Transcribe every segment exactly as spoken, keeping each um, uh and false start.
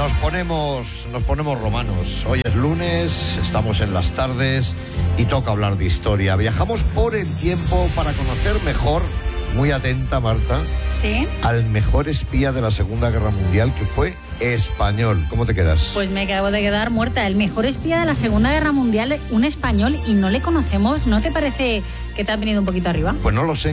nos ponemos, nos ponemos romanos. Hoy es lunes, estamos en las tardes y toca hablar de historia. Viajamos por el tiempo para conocer mejor, muy atenta Marta, ¿sí?, al mejor espía de la Segunda Guerra Mundial, que fue español. ¿Cómo te quedas? Pues me acabo de quedar muerta. El mejor espía de la Segunda Guerra Mundial, un español, y no le conocemos. ¿No te parece que te ha venido un poquito arriba? Pues no lo sé,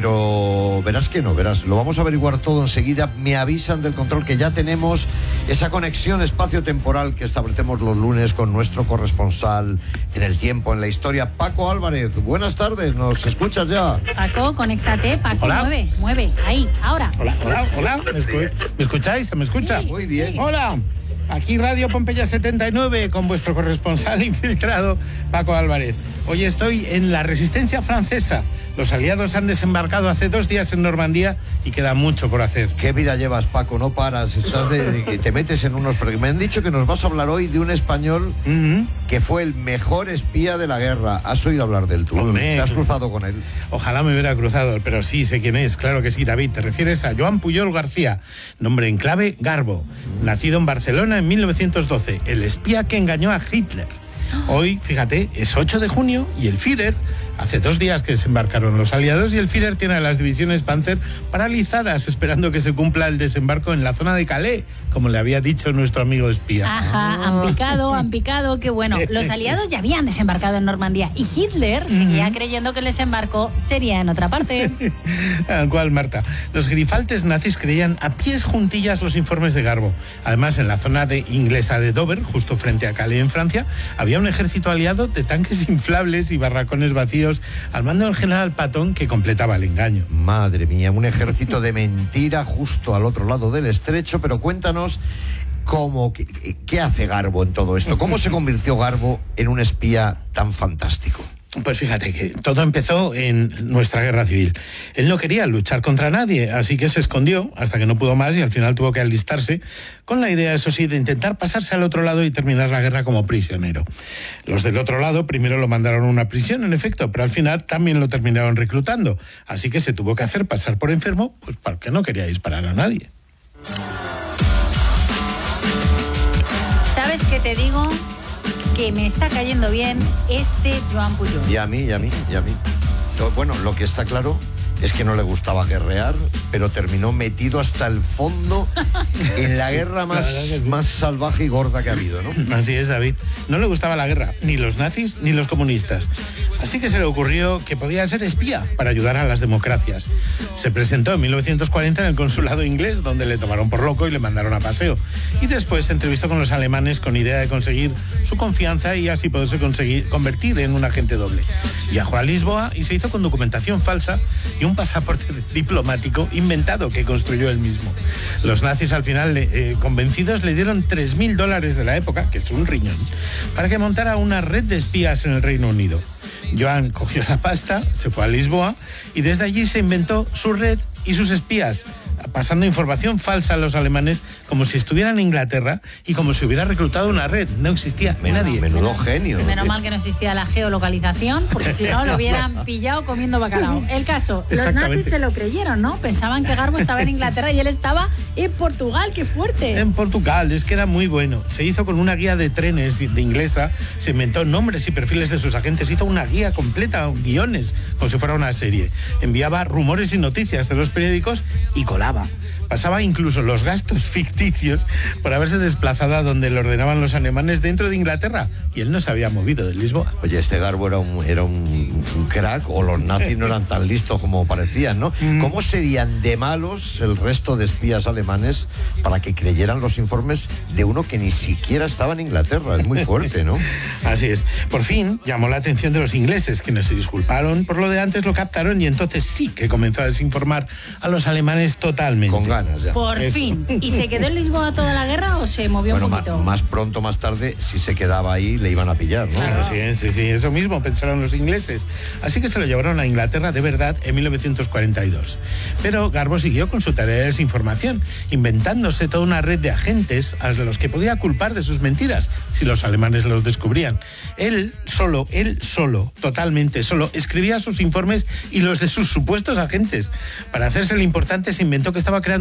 pero verás que no, verás. Lo vamos a averiguar todo enseguida. Me avisan del control que ya tenemos esa conexión espacio-temporal que establecemos los lunes con nuestro corresponsal en el tiempo, en la historia, Paco Álvarez. Buenas tardes, ¿nos escuchas ya? Paco, conéctate. Paco, Hola. mueve, mueve. Ahí, ahora. Hola, hola, hola. ¿Me, escu- ¿Me escucháis? ¿Se me escucha? Sí. Muy bien. Hola. Aquí Radio Pompeya setenta y nueve con vuestro corresponsal infiltrado, Paco Álvarez. Hoy estoy en la Resistencia francesa. Los aliados han desembarcado hace dos días en Normandía y queda mucho por hacer. ¿Qué vida llevas, Paco? No paras, estás de, de- te metes en unos... fre- Me han dicho que nos vas a hablar hoy de un español Ujú. que fue el mejor espía de la guerra. ¿Has oído hablar de él tú? Hombre. ¿Te has cruzado con él? Ojalá me hubiera cruzado, pero sí sé quién es, claro que sí, David. Te refieres a Joan Pujol García, nombre en clave Garbo, nacido en Barcelona en mil novecientos doce, el espía que engañó a Hitler. Hoy, fíjate, es ocho de junio y el Führer, hace dos días que desembarcaron los aliados, y el Führer tiene a las divisiones Panzer paralizadas esperando que se cumpla el desembarco en la zona de Calais, como le había dicho nuestro amigo espía. Ajá, han picado, han picado, qué bueno. Los aliados ya habían desembarcado en Normandía y Hitler seguía creyendo que el desembarco sería en otra parte. Tal cual, Marta. Los grifaltes nazis creían a pies juntillas los informes de Garbo. Además, en la zona de inglesa de Dover, justo frente a Calais en Francia, había un ejército aliado de tanques inflables y barracones vacíos al mando del general Patton, que completaba el engaño. Madre mía, un ejército de mentira justo al otro lado del estrecho. Pero cuéntanos cómo, qué, qué hace Garbo en todo esto. ¿Cómo se convirtió Garbo en un espía tan fantástico? Pues fíjate que todo empezó en nuestra guerra civil. Él no quería luchar contra nadie, así que se escondió hasta que no pudo más y al final tuvo que alistarse, con la idea, eso sí, de intentar pasarse al otro lado y terminar la guerra como prisionero. Los del otro lado primero lo mandaron a una prisión, en efecto, pero al final también lo terminaron reclutando, así que se tuvo que hacer pasar por enfermo, pues porque no quería disparar a nadie. ¿Sabes qué te digo? Que me está cayendo bien este Joan Pujol. Y a mí, y a mí, y a mí. Lo- Bueno, lo que está claro es que no le gustaba guerrear, pero terminó metido hasta el fondo en la guerra más, la verdad que sí. más salvaje y gorda que ha habido, ¿no? Así es, David. No le gustaba la guerra, ni los nazis ni los comunistas. Así que se le ocurrió que podía ser espía para ayudar a las democracias. Se presentó en mil novecientos cuarenta en el consulado inglés, donde le tomaron por loco y le mandaron a paseo. Y después se entrevistó con los alemanes con idea de conseguir su confianza y así poderse conseguir convertir en un agente doble. Viajó a Lisboa y se hizo con documentación falsa y un pasaporte diplomático inventado que construyó él mismo. Los nazis al final, eh, convencidos, le dieron tres mil dólares de la época, que es un riñón, para que montara una red de espías en el Reino Unido. Joan cogió la pasta, se fue a Lisboa y desde allí se inventó su red y sus espías, pasando información falsa a los alemanes como si estuvieran en Inglaterra y como si hubiera reclutado una red. No existía Menudo, nadie. menudo genio. Menos mal que no existía la geolocalización, porque si no lo hubieran pillado comiendo bacalao. El caso, los Exactamente. nazis se lo creyeron, ¿no? Pensaban que Garbo estaba en Inglaterra y él estaba en Portugal. ¡Qué fuerte! En Portugal, es que era muy bueno. Se hizo con una guía de trenes de inglesa, se inventó nombres y perfiles de sus agentes, hizo una guía completa, guiones, como si fuera una serie. Enviaba rumores y noticias de los periódicos y colaba. Pasaba incluso los gastos ficticios por haberse desplazado a donde le ordenaban los alemanes dentro de Inglaterra, y él no se había movido de Lisboa. Oye, este Garbo era un, era un, un crack, o los nazis no eran tan listos como parecían, ¿no? Mm. ¿Cómo serían de malos el resto de espías alemanes para que creyeran los informes de uno que ni siquiera estaba en Inglaterra? Es muy fuerte, ¿no? Así es. Por fin llamó la atención de los ingleses, quienes se disculparon por lo de antes, lo captaron y entonces sí que comenzó a desinformar a los alemanes totalmente. Con ganas ya. Por Eso. fin. ¿Y se quedó en Lisboa toda la guerra o se movió Bueno, un ma- poquito? más pronto, más tarde, si se quedaba ahí, le iban a pillar, ¿no? Claro. Sí, sí, sí, eso mismo pensaron los ingleses. Así que se lo llevaron a Inglaterra de verdad en mil novecientos cuarenta y dos. Pero Garbo siguió con su tarea de desinformación, inventándose toda una red de agentes a los que podía culpar de sus mentiras si los alemanes los descubrían. Él solo, él solo, totalmente solo, escribía sus informes y los de sus supuestos agentes. Para hacerse el importante se inventó que estaba creando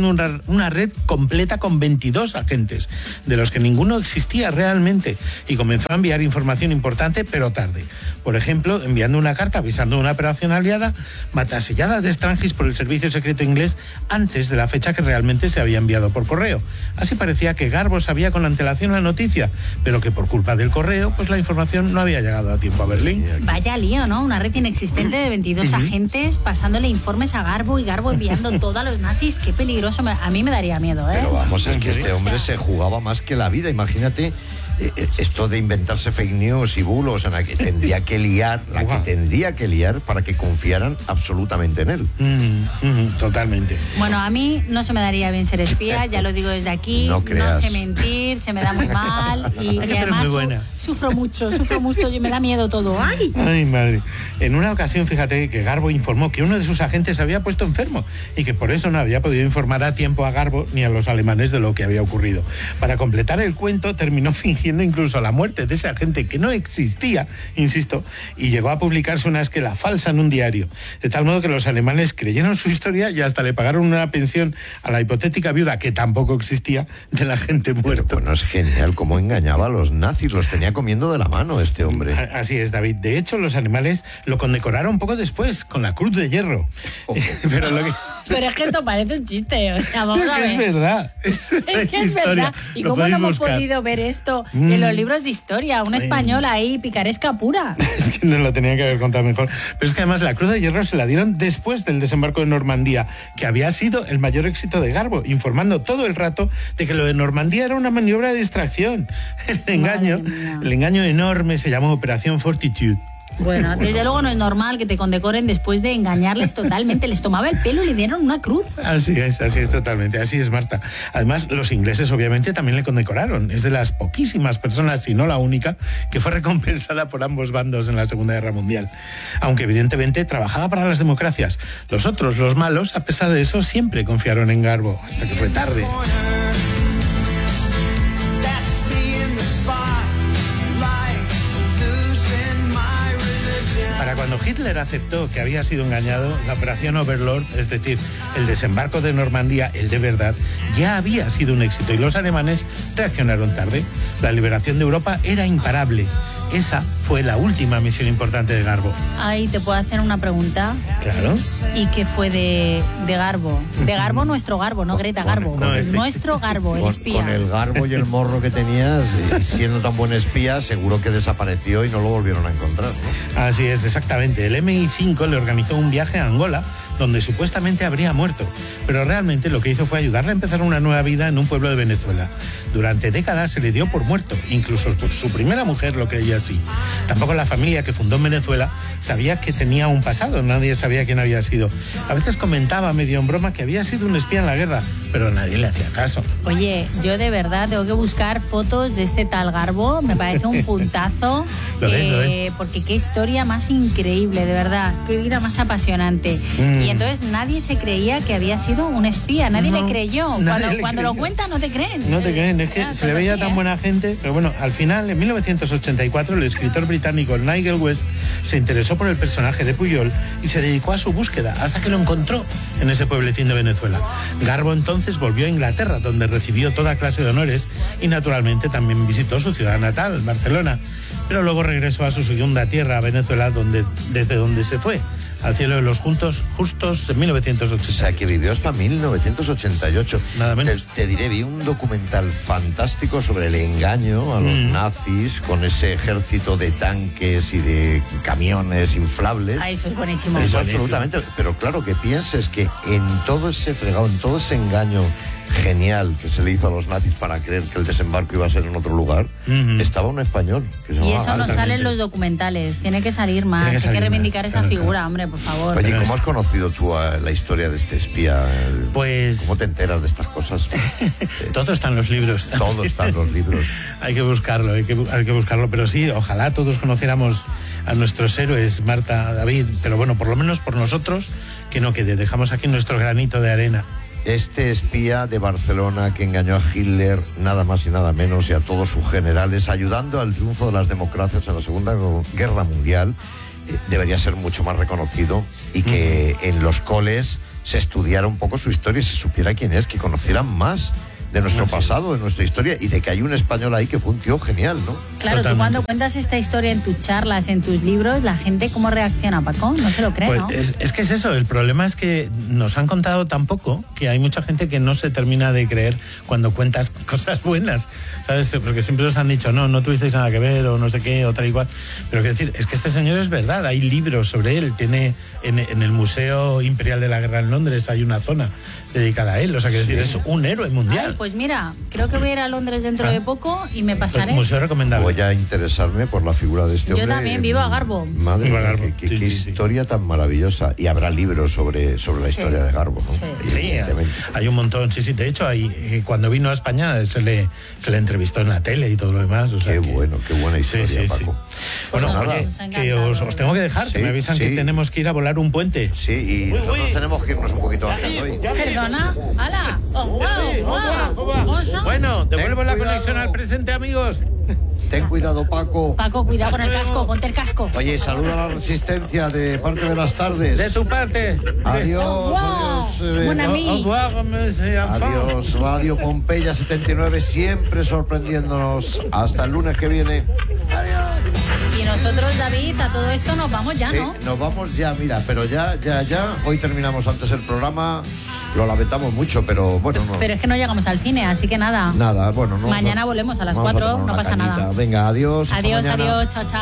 montando una, una red completa con veintidós agentes, de los que ninguno existía realmente, y comenzó a enviar información importante, pero tarde. Por ejemplo, enviando una carta avisando de una operación aliada matasellada de Strangis por el servicio secreto inglés antes de la fecha que realmente se había enviado por correo. Así parecía que Garbo sabía con antelación la noticia, pero que por culpa del correo, pues la información no había llegado a tiempo a Berlín. Vaya lío, ¿no? Una red inexistente de veintidós uh-huh. agentes pasándole informes a Garbo y Garbo enviando todo a los nazis. Qué peligroso. A mí me daría miedo, ¿eh? Pero vamos, es que este hombre se jugaba más que la vida. Imagínate eh, esto de inventarse fake news y bulos, en la que tendría que liar, la que tendría que liar para que confiaran absolutamente en él. Mm, mm, totalmente. Bueno, a mí no se me daría bien ser espía, ya lo digo desde aquí. No creas. No sé mentir, se me da muy mal y, Ay, y además muy buena. Su, sufro mucho, sufro mucho y me da miedo todo. ¡Ay! Ay, madre. En una ocasión, fíjate que Garbo informó que uno de sus agentes se había puesto enfermo y que por eso no había podido informar a tiempo a Garbo ni a los alemanes de lo que había ocurrido. Para completar el cuento, terminó fingiendo incluso la muerte de ese agente que no existía, insisto, y llegó a publicarse una esquela falsa en un diario, de tal modo que los alemanes creyeron su historia y hasta le pagaron una pensión a la hipotética viuda, que tampoco existía, del agente muerto. Pero bueno, es genial cómo engañaba a los nazis, los tenía comiendo de la mano este hombre. Así es, David. De hecho, los alemanes lo condecoraron poco después, con la Cruz de Hierro. Oh. Pero lo que... Pero es que esto parece un chiste, o sea, vamos a ver. Es verdad. Es, es que es verdad. ¿Y lo cómo no hemos buscar. podido ver esto mm. en los libros de historia? Una española ahí, picaresca pura. Es que nos lo tenían que haber contado mejor. Pero es que además la Cruz de Hierro se la dieron después del desembarco de Normandía, que había sido el mayor éxito de Garbo, informando todo el rato de que lo de Normandía era una maniobra de distracción. El engaño, el engaño enorme se llamó Operación Fortitude. Bueno, desde luego no es normal que te condecoren después de engañarles totalmente. Les tomaba el pelo y le dieron una cruz. Así es, así es totalmente, así es, Marta. Además, los ingleses obviamente también le condecoraron. Es de las poquísimas personas, si no la única, que fue recompensada por ambos bandos en la Segunda Guerra Mundial. Aunque evidentemente trabajaba para las democracias. Los otros, los malos, a pesar de eso, siempre confiaron en Garbo, hasta que fue tarde. Para cuando Hitler aceptó que había sido engañado, la operación Overlord, es decir, el desembarco de Normandía, el de verdad, ya había sido un éxito y los alemanes reaccionaron tarde. La liberación de Europa era imparable. Esa fue la última misión importante de Garbo. Ay, ¿te puedo hacer una pregunta? Claro. ¿Y qué fue de, de Garbo? De Garbo, nuestro Garbo, no Greta Garbo. No, este... Nuestro Garbo, el con, espía. Con el garbo y el morro que tenías, y siendo tan buen espía, seguro que desapareció y no lo volvieron a encontrar, ¿no? Así es, exactamente. El eme i cinco le organizó un viaje a Angola, donde supuestamente habría muerto, pero realmente lo que hizo fue ayudarle a empezar una nueva vida en un pueblo de Venezuela. Durante décadas se le dio por muerto, incluso su primera mujer lo creía así. Tampoco la familia que fundó en Venezuela sabía que tenía un pasado, nadie sabía quién había sido. A veces comentaba medio en broma que había sido un espía en la guerra, pero nadie le hacía caso. Oye, yo de verdad tengo que buscar fotos de este tal Garbo, me parece un puntazo. Lo eh, es, lo es. Porque qué historia más increíble, de verdad, qué vida más apasionante. Mm. Y entonces nadie se creía que había sido un espía, nadie no, le creyó. Nadie cuando le cuando creyó. lo cuentan no te creen. No te creen, es que ah, se le veía así, tan ¿eh? buena gente. Pero bueno, al final, en mil novecientos ochenta y cuatro, el escritor británico Nigel West se interesó por el personaje de Pujol y se dedicó a su búsqueda hasta que lo encontró en ese pueblecín de Venezuela. Garbo entonces volvió a Inglaterra, donde recibió toda clase de honores y naturalmente también visitó su ciudad natal, Barcelona. Pero luego regresó a su segunda tierra, a Venezuela, donde, desde donde se fue al cielo de los juntos, justos en mil novecientos ochenta. O sea, que vivió hasta mil novecientos ochenta y ocho. Nada menos. Te, te diré, vi un documental fantástico sobre el engaño a los mm. nazis con ese ejército de tanques y de camiones inflables. Ah, eso es buenísimo. Eso buenísimo. Absolutamente. Pero claro, que pienses que en todo ese fregado, en todo ese engaño genial que se le hizo a los nazis para creer que el desembarco iba a ser en otro lugar, uh-huh. estaba un español que se y llamaba eso no Gal. sale en los documentales, tiene que salir más, que hay salir que reivindicar más. esa Claro, figura, claro. hombre, por favor. Oye, Pero ¿cómo es... has conocido tú a la historia de este espía? Pues... ¿Cómo te enteras de estas cosas? Todo está en los libros. Todo está en los libros. Hay que buscarlo, hay que, hay que buscarlo, pero sí, ojalá todos conociéramos a nuestros héroes, Marta, David, pero bueno, por lo menos por nosotros, que no quede, dejamos aquí nuestro granito de arena. Este espía de Barcelona que engañó a Hitler, nada más y nada menos, y a todos sus generales, ayudando al triunfo de las democracias en la Segunda Guerra Mundial, eh, debería ser mucho más reconocido y que uh-huh. en los coles se estudiara un poco su historia, se supiera quién es, que conocieran más de nuestro pasado, de nuestra historia, y de que hay un español ahí que fue un tío genial, ¿no? Claro, Totalmente. Tú cuando cuentas esta historia en tus charlas, en tus libros, la gente ¿cómo reacciona, Paco? No se lo cree, Pues ¿no? es, es que es eso, el problema es que nos han contado tan poco que hay mucha gente que no se termina de creer cuando cuentas cosas buenas, ¿sabes? Porque siempre os han dicho, no, no tuvisteis nada que ver o no sé qué, o tal y cual. Pero quiero decir, es que este señor es verdad, hay libros sobre él, tiene en, en el Museo Imperial de la Guerra en Londres hay una zona dedicada a él, o sea, quiero decir, es un héroe mundial. Ay, pues mira, creo que voy a ir a Londres dentro Ah. de poco y me Pues, pasaré. museo recomendable. Voy a interesarme por la figura de este Yo hombre. también, viva Garbo. Madre Viva mía, Garbo, qué, qué- sí, qué sí, sí. historia tan maravillosa. Y habrá libros sobre, sobre la historia de Garbo, ¿no? Sí. Sí, Evidentemente. hay un montón. Sí, sí. De hecho, hay, eh, cuando vino a España se le, se le entrevistó en la tele y todo lo demás. O sea Qué que- bueno, qué buena Sí, historia, sí, sí. Paco. Bueno, Pues nada. oye, Nos ha que encantado. os, os tengo que dejar, que Sí, me avisan sí. que tenemos que ir a volar un puente. Sí, y Uy, nosotros uy. tenemos que irnos un poquito antes hoy. Perdona, ¡hala! ¡Oh, guau, Sí, guau! ¿cómo va? ¿Cómo son? Bueno, devuelvo Ten la cuidado. conexión al presente, amigos. Ten cuidado, Paco. Paco, cuidado con el Hasta casco, luego. ponte el casco. Oye, saluda a la Resistencia de parte de las tardes. De tu parte. Adiós, Au adiós. revoir, eh, mon ami. Au revoir, monsieur enfant. Adiós, Radio Pompeya setenta y nueve, siempre sorprendiéndonos. Hasta el lunes que viene. Y nosotros, David, a todo esto nos vamos ya, Sí, ¿no? nos vamos ya, mira, pero ya, ya, ya. Hoy terminamos antes el programa. Lo lamentamos mucho, pero bueno, no. Pero es que no llegamos al cine, así que nada. Nada, bueno, no. Mañana no- volvemos a las vamos cuatro, tomar no una pasa cañita. nada. Venga, adiós. hasta Adiós, mañana. adiós, chao, chao.